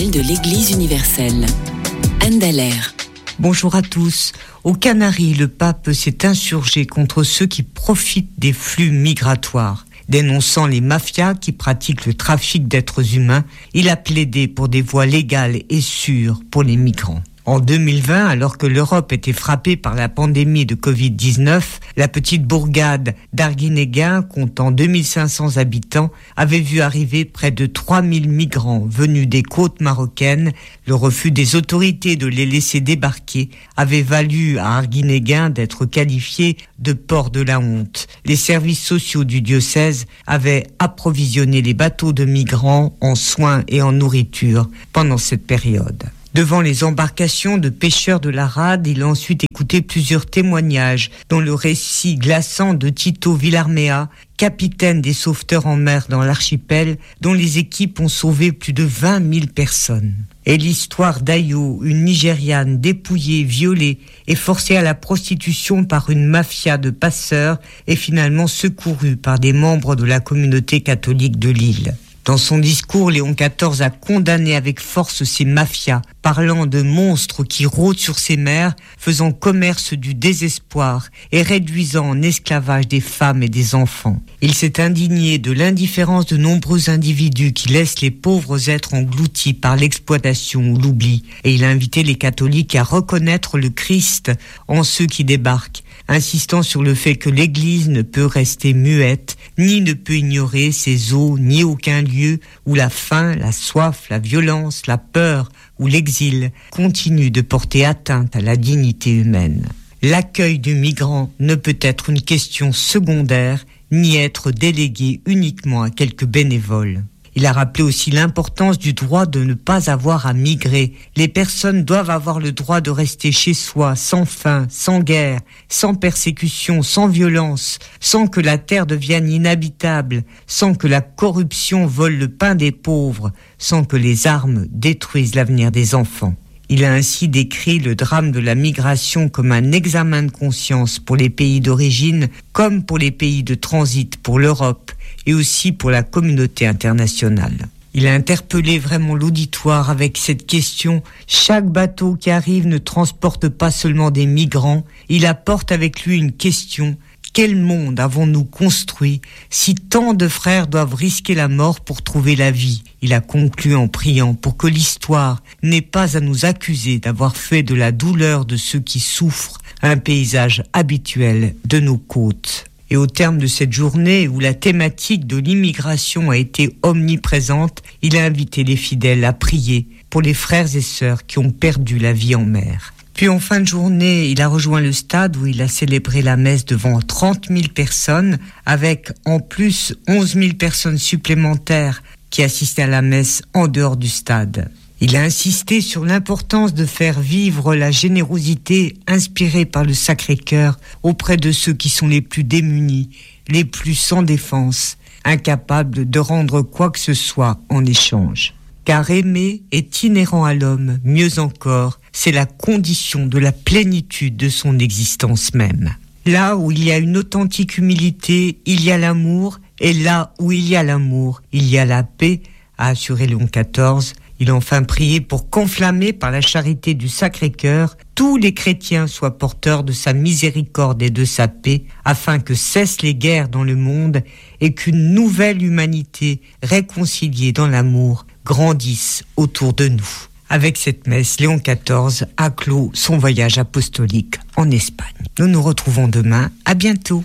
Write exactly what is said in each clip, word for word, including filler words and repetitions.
matinale de l'Église universelle. Anne Dallaire. Bonjour à tous. Aux Canaries, le pape s'est insurgé contre ceux qui profitent des flux migratoires. Dénonçant les mafias qui pratiquent le trafic d'êtres humains, il a plaidé pour des voies légales et sûres pour les migrants. En deux mille vingt, alors que l'Europe était frappée par la pandémie de covid dix-neuf, la petite bourgade d'Arguinéguin, comptant deux mille cinq cents habitants, avait vu arriver près de trois mille migrants venus des côtes marocaines. Le refus des autorités de les laisser débarquer avait valu à Arguinéguin d'être qualifié de port de la honte. Les services sociaux du diocèse avaient approvisionné les bateaux de migrants en soins et en nourriture pendant cette période. Devant les embarcations de pêcheurs de la rade, il a ensuite écouté plusieurs témoignages, dont le récit glaçant de Tito Villarmea, capitaine des sauveteurs en mer dans l'archipel, dont les équipes ont sauvé plus de vingt mille personnes. Et l'histoire d'Ayo, une Nigériane dépouillée, violée et forcée à la prostitution par une mafia de passeurs et finalement secourue par des membres de la communauté catholique de l'île. Dans son discours, Léon quatorze a condamné avec force ces mafias, parlant de monstres qui rôdent sur ces mers, faisant commerce du désespoir et réduisant en esclavage des femmes et des enfants. Il s'est indigné de l'indifférence de nombreux individus qui laissent les pauvres êtres engloutis par l'exploitation ou l'oubli, et il a invité les catholiques à reconnaître le Christ en ceux qui débarquent, insistant sur le fait que l'Église ne peut rester muette, ni ne peut ignorer ses eaux, ni aucun lieu où la faim, la soif, la violence, la peur ou l'exil continuent de porter atteinte à la dignité humaine. L'accueil du migrant ne peut être une question secondaire, ni être délégué uniquement à quelques bénévoles. Il a rappelé aussi l'importance du droit de ne pas avoir à migrer. Les personnes doivent avoir le droit de rester chez soi, sans faim, sans guerre, sans persécution, sans violence, sans que la terre devienne inhabitable, sans que la corruption vole le pain des pauvres, sans que les armes détruisent l'avenir des enfants. Il a ainsi décrit le drame de la migration comme un examen de conscience pour les pays d'origine, comme pour les pays de transit pour l'Europe, et aussi pour la communauté internationale. Il a interpellé vraiment l'auditoire avec cette question. Chaque bateau qui arrive ne transporte pas seulement des migrants, il apporte avec lui une question. Quel monde avons-nous construit si tant de frères doivent risquer la mort pour trouver la vie ? Il a conclu en priant pour que l'histoire n'ait pas à nous accuser d'avoir fait de la douleur de ceux qui souffrent un paysage habituel de nos côtes. Et au terme de cette journée où la thématique de l'immigration a été omniprésente, il a invité les fidèles à prier pour les frères et sœurs qui ont perdu la vie en mer. Puis en fin de journée, il a rejoint le stade où il a célébré la messe devant trente mille personnes, avec en plus onze mille personnes supplémentaires qui assistaient à la messe en dehors du stade. Il a insisté sur l'importance de faire vivre la générosité inspirée par le Sacré-Cœur auprès de ceux qui sont les plus démunis, les plus sans défense, incapables de rendre quoi que ce soit en échange. Car aimer est inhérent à l'homme, mieux encore, c'est la condition de la plénitude de son existence même. Là où il y a une authentique humilité, il y a l'amour, et là où il y a l'amour, il y a la paix, a assuré Léon quatorze. Il a enfin prié pour qu'enflammés par la charité du Sacré-Cœur, tous les chrétiens soient porteurs de sa miséricorde et de sa paix, afin que cessent les guerres dans le monde et qu'une nouvelle humanité réconciliée dans l'amour grandisse autour de nous. Avec cette messe, Léon quatorze a clos son voyage apostolique en Espagne. Nous nous retrouvons demain. À bientôt.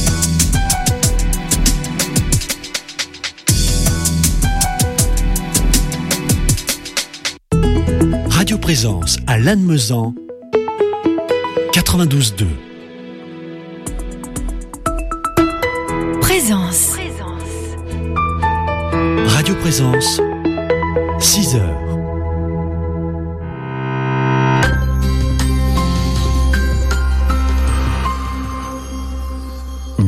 Radio Présence à Lannemezan, quatre-vingt-douze deux. Présence. Radio Présence, six heures.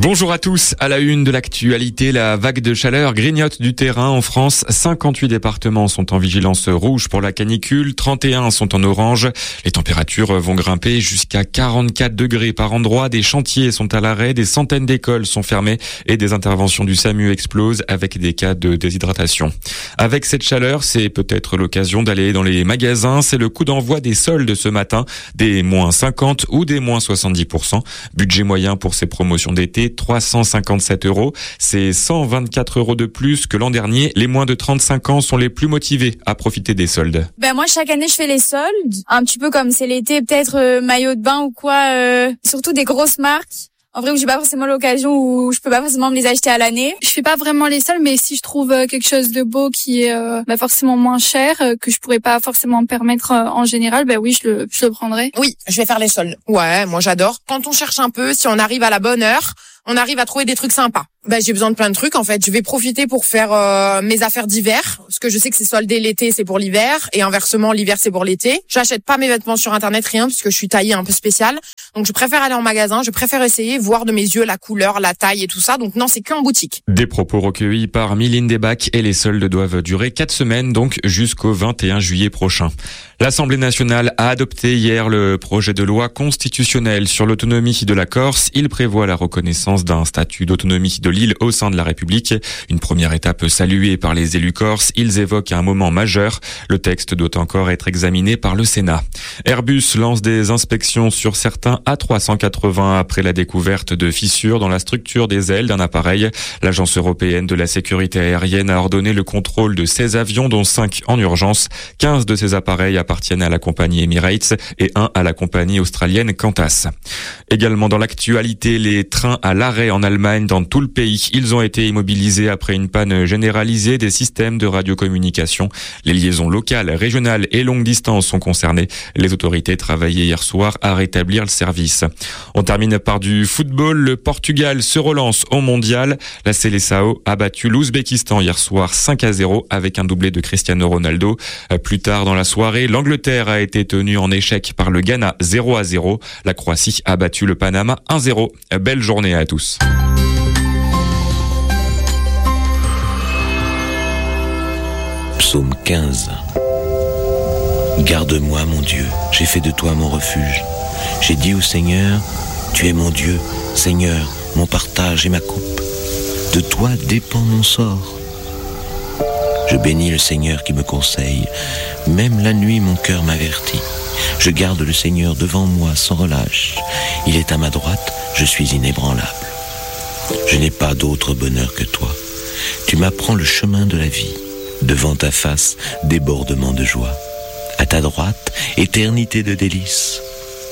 Bonjour à tous. À la une de l'actualité, la vague de chaleur grignote du terrain en France. cinquante-huit départements sont en vigilance rouge pour la canicule, trente et un sont en orange. Les températures vont grimper jusqu'à quarante-quatre degrés par endroit. Des chantiers sont à l'arrêt, des centaines d'écoles sont fermées et des interventions du SAMU explosent avec des cas de déshydratation. Avec cette chaleur, c'est peut-être l'occasion d'aller dans les magasins. C'est le coup d'envoi des soldes ce matin, des moins cinquante ou des moins soixante-dix pour cent. Budget moyen pour ces promotions d'été, trois cent cinquante-sept euros. C'est cent vingt-quatre euros de plus que l'an dernier. Les moins de trente-cinq ans sont les plus motivés à profiter des soldes. Ben moi, chaque année, je fais les soldes. Un petit peu comme c'est l'été, peut-être euh, maillot de bain ou quoi. Euh, surtout des grosses marques. En vrai, où j'ai pas forcément l'occasion, où je peux pas forcément me les acheter à l'année. Je fais pas vraiment les soldes, mais si je trouve quelque chose de beau qui est euh, bah forcément moins cher, euh, que je pourrais pas forcément me permettre euh, en général, bah oui, je le, je le prendrai. Oui, je vais faire les soldes. Ouais, moi j'adore. Quand on cherche un peu, si on arrive à la bonne heure, on arrive à trouver des trucs sympas. Ben j'ai besoin de plein de trucs en fait. Je vais profiter pour faire euh, mes affaires d'hiver, parce que je sais que c'est soldé l'été, c'est pour l'hiver, et inversement l'hiver c'est pour l'été. J'achète pas mes vêtements sur internet, rien, parce que je suis taillée un peu spéciale. Donc je préfère aller en magasin, je préfère essayer, voir de mes yeux la couleur, la taille et tout ça. Donc non, c'est qu'en boutique. Des propos recueillis par Mylène Debac et les soldes doivent durer quatre semaines, donc jusqu'au vingt et un juillet prochain. L'Assemblée nationale a adopté hier le projet de loi constitutionnelle sur l'autonomie de la Corse. Il prévoit la reconnaissance d'un statut d'autonomie de l'île au sein de la République. Une première étape saluée par les élus corses. Ils évoquent un moment majeur. Le texte doit encore être examiné par le Sénat. Airbus lance des inspections sur certains A trois cent quatre-vingts après la découverte de fissures dans la structure des ailes d'un appareil. L'Agence européenne de la sécurité aérienne a ordonné le contrôle de seize avions, dont cinq en urgence. quinze de ces appareils appartiennent à la compagnie Emirates et un à la compagnie australienne Qantas. Également dans l'actualité, les trains à l'arrêt en Allemagne dans tout le pays. Ils ont été immobilisés après une panne généralisée des systèmes de radiocommunication. Les liaisons locales, régionales et longues distances sont concernées. Les autorités travaillaient hier soir à rétablir le service. On termine par du football. Le Portugal se relance au mondial. La Seleção a battu l'Ouzbékistan hier soir cinq à zéro avec un doublé de Cristiano Ronaldo. Plus tard dans la soirée, l'Angleterre a été tenue en échec par le Ghana zéro à zéro. La Croatie a battu le Panama un zéro. Belle journée à tous. Psaume quinze. Garde-moi, mon Dieu, j'ai fait de toi mon refuge. J'ai dit au Seigneur, tu es mon Dieu, Seigneur, mon partage et ma coupe. De toi dépend mon sort. Je bénis le Seigneur qui me conseille. Même la nuit, mon cœur m'avertit. Je garde le Seigneur devant moi sans relâche. Il est à ma droite, je suis inébranlable. Je n'ai pas d'autre bonheur que toi. Tu m'apprends le chemin de la vie. Devant ta face, débordement de joie. À ta droite, éternité de délices.